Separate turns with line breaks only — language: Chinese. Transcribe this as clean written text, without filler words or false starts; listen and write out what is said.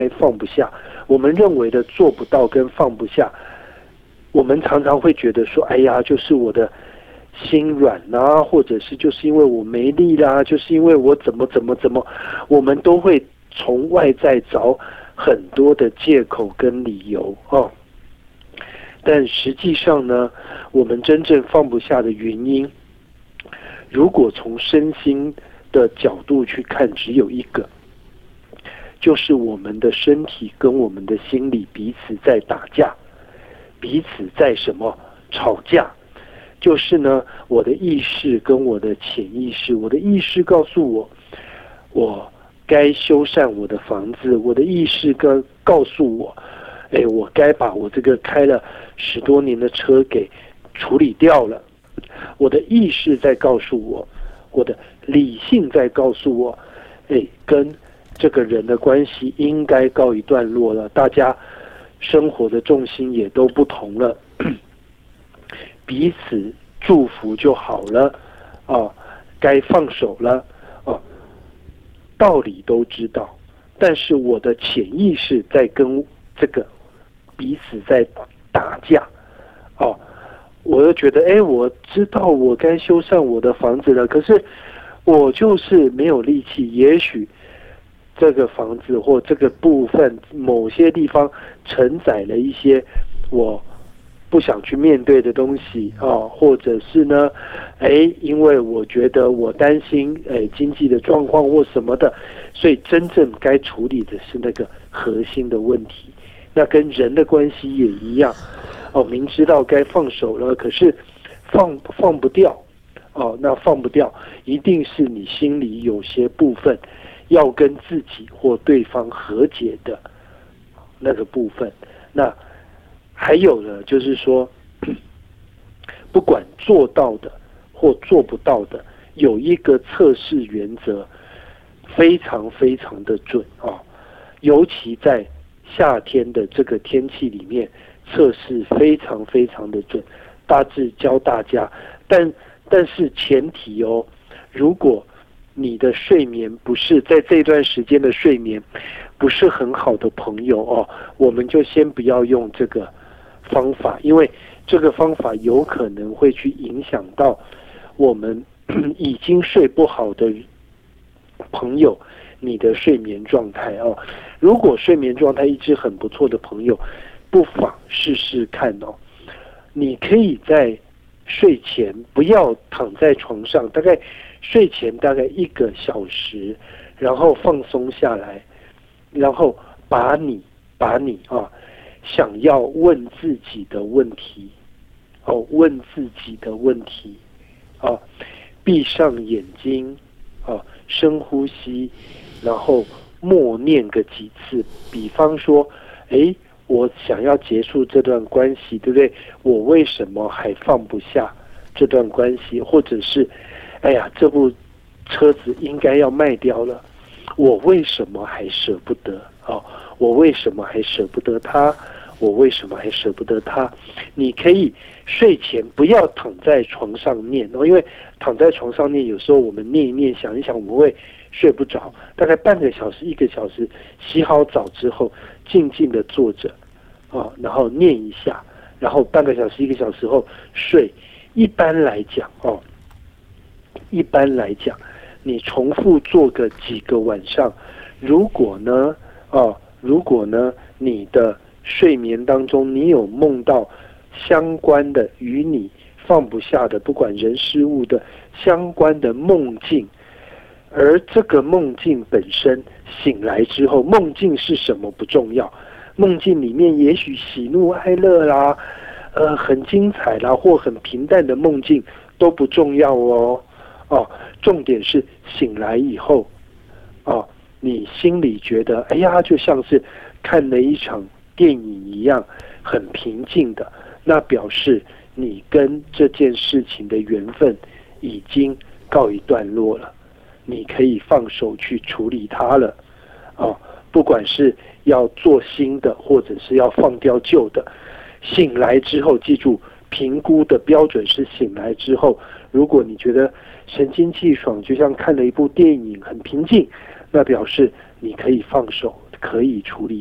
放不下，我们认为的做不到跟放不下，我们常常会觉得说，哎呀，就是我的心软啊，或者是就是因为我没力啦，就是因为我怎么，我们都会从外在找很多的借口跟理由哦。但实际上呢，我们真正放不下的原因，如果从身心的角度去看，只有一个，就是我们的身体跟我们的心理彼此在打架，彼此在什么吵架。就是呢，我的意识跟我的潜意识，我的意识告诉我，我该修缮我的房子，我的意识告诉我，我该把我这个开了10多年的车给处理掉了。我的意识在告诉我，我的理性在告诉我，跟这个人的关系应该告一段落了，大家生活的重心也都不同了，彼此祝福就好了，该放手了，道理都知道，但是我的潜意识在跟这个彼此在打架，我就觉得，我知道我该修缮我的房子了，可是我就是没有力气。也许这个房子或这个部分某些地方承载了一些我不想去面对的东西或者是呢，因为我觉得我担心经济的状况或什么的，所以真正该处理的是那个核心的问题。那跟人的关系也一样，明知道该放手了，可是放不掉，那放不掉，一定是你心里有些部分要跟自己或对方和解的那个部分。那还有呢，就是说，不管做到的或做不到的，有一个测试原则，非常非常的准尤其在夏天的这个天气里面，测试非常非常的准。大致教大家，但是前提如果你的睡眠不是在这段时间的睡眠不是很好的朋友我们就先不要用这个方法，因为这个方法有可能会去影响到我们已经睡不好的朋友你的睡眠状态如果睡眠状态一直很不错的朋友，不妨试试看你可以在睡前不要躺在床上，大概睡前大概1个小时，然后放松下来，然后把你想要问自己的问题问自己的问题闭上眼睛深呼吸，然后默念个几次。比方说我想要结束这段关系，对不对？我为什么还放不下这段关系？或者是这部车子应该要卖掉了，我为什么还舍不得我为什么还舍不得他？我为什么还舍不得他？你可以睡前不要躺在床上念因为躺在床上念，有时候我们念一念想一想，我们会睡不着。大概半个小时1个小时，洗好澡之后静静的坐着然后念一下，然后半个小时1个小时后睡。一般来讲你重复做个几个晚上，如果呢你的睡眠当中你有梦到相关的与你放不下的，不管人事物的相关的梦境，而这个梦境本身醒来之后，梦境是什么不重要，梦境里面也许喜怒哀乐啦很精彩啦或很平淡的梦境都不重要重点是醒来以后你心里觉得就像是看了一场电影一样很平静的，那表示你跟这件事情的缘分已经告一段落了，你可以放手去处理它了不管是要做新的或者是要放掉旧的。醒来之后记住，评估的标准是醒来之后，如果你觉得神清气爽，就像看了一部电影很平静，那表示你可以放手， 可以处理